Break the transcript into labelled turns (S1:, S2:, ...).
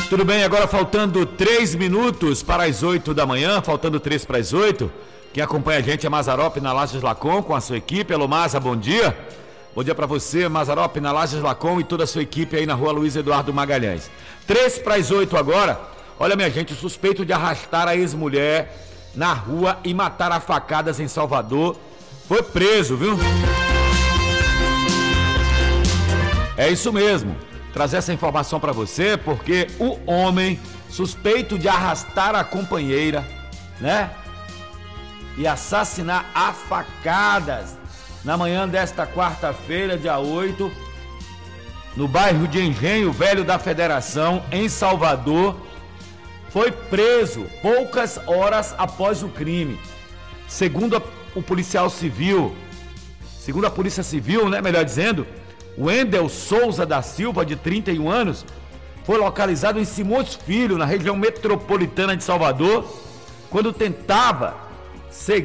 S1: Tudo bem, agora faltando 3 minutos para as 8 da manhã, faltando 3 para as 8. Quem acompanha a gente é Mazzaropi na Lages Lacom com a sua equipe. Alô, Maza, bom dia. Bom dia para você, Mazzaropi na Lages Lacom e toda a sua equipe aí na rua Luiz Eduardo Magalhães. 3 para as 8 agora. Olha, minha gente, o suspeito de arrastar a ex-mulher na rua e matar a facadas em Salvador foi preso, viu? É isso mesmo. Trazer essa informação para você porque o homem suspeito de arrastar a companheira, né? E assassinar a facadas na manhã desta quarta-feira, dia 8, no bairro de Engenho Velho da Federação, em Salvador, foi preso poucas horas após o crime. Segundo o policial civil, segundo a Polícia Civil, né, melhor dizendo, Wendel Souza da Silva, de 31 anos, foi localizado em Simões Filho, na região metropolitana de Salvador, quando tentava